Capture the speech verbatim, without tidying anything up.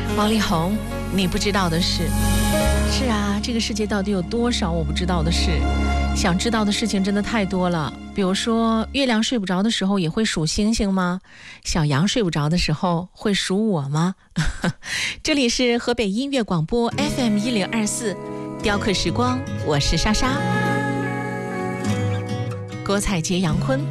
王力宏，你不知道的事。是啊，这个世界到底有多少我不知道的事？想知道的事情真的太多了。比如说，月亮睡不着的时候也会数星星吗？小羊睡不着的时候会数我吗？这里是河北音乐广播 F M 一零二四，雕刻时光，我是莎莎。郭采洁、杨坤，